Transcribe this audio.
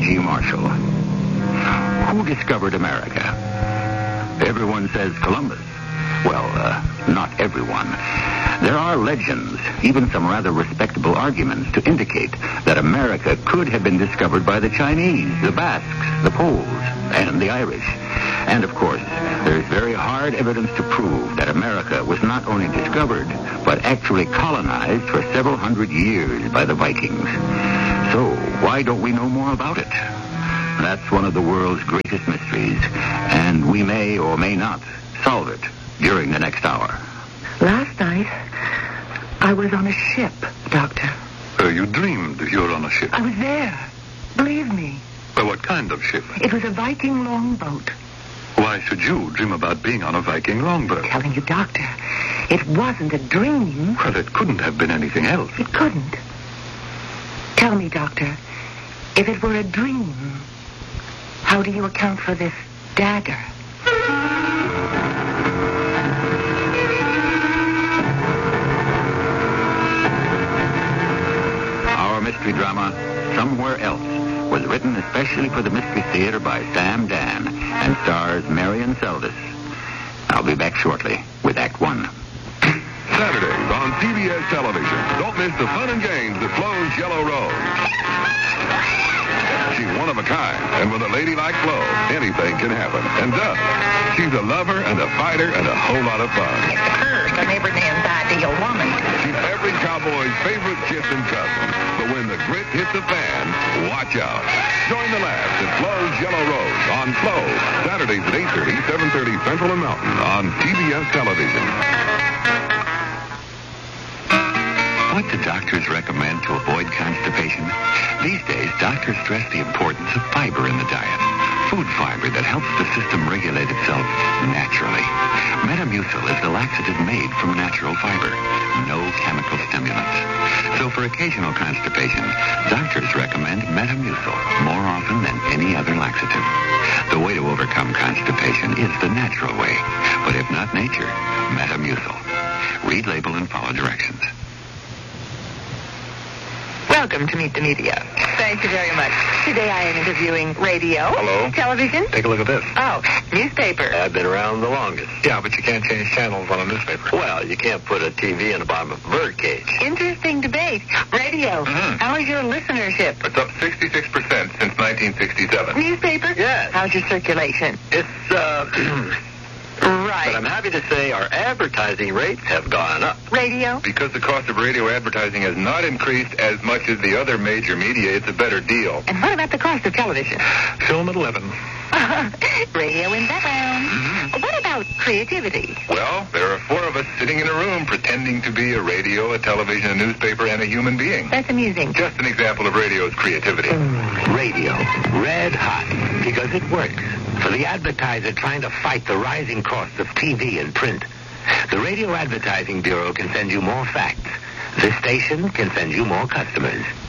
G. Marshall. Who discovered America? Everyone says Columbus. Well, not everyone. There are legends, even some rather respectable arguments to indicate that America could have been discovered by the Chinese, the Basques, the Poles, and the Irish. And, of course, there's very hard evidence to prove that America was not only discovered, but actually colonized for several hundred years by the Vikings. So, why don't we know more about it? That's one of the world's greatest mysteries, and we may or may not solve it during the next hour. Last night, I was on a ship, Doctor. You dreamed you were on a ship? I was there. Believe me. Well, what kind of ship? It was a Viking longboat. Why should you dream about being on a Viking longboat? I'm telling you, Doctor, it wasn't a dream. Well, it couldn't have been anything else. It couldn't. Tell me, Doctor, if it were a dream, how do you account for this dagger? Our mystery drama, Somewhere Else, was written especially for the Mystery Theater by Sam Dan and stars Marion Seldes. I'll be back shortly with Act One. Saturdays on CBS television. Don't miss the fun and games that Flo's Yellow Rose. She's one of a kind, and with a lady like Flo, anything can happen, and does. She's a lover and a fighter and a whole lot of fun. It's the curse of every man's ideal woman. She's every cowboy's favorite kiss and cousin. But when the grit hits the fan, watch out. Join the laughs at Flo's Yellow Rose on Flo, Saturdays at 8:30, 7:30 Central and Mountain on CBS television. What do doctors recommend to avoid constipation? These days, doctors stress the importance of fiber in the diet. Food fiber that helps the system regulate itself naturally. Metamucil is the laxative made from natural fiber. No chemical stimulants. So for occasional constipation, doctors recommend Metamucil more often than any other laxative. The way to overcome constipation is the natural way. But if not nature, Metamucil. Read label and follow directions. Welcome to Meet the Media. Thank you very much. Today I am interviewing radio. Hello. Television. Take a look at this. Oh, newspaper. I've been around the longest. Yeah, but you can't change channels on a newspaper. Well, you can't put a TV in the bottom of a birdcage. Interesting debate. Radio. How is your listenership? It's up 66% since 1967. Newspaper? Yes. How's your circulation? It's, Right. But I'm happy to say our advertising rates have gone up. Radio? Because the cost of radio advertising has not increased as much as the other major media, it's a better deal. And what about the cost of television? Film at 11. Radio in background. What about creativity? Well, there are four of us sitting in a room pretending to be a radio, a television, a newspaper, and a human being. That's amusing. Just an example of radio's creativity. Radio, red hot, because it works. For the advertiser trying to fight the rising costs of TV and print, the Radio Advertising Bureau can send you more facts. This station can send you more customers.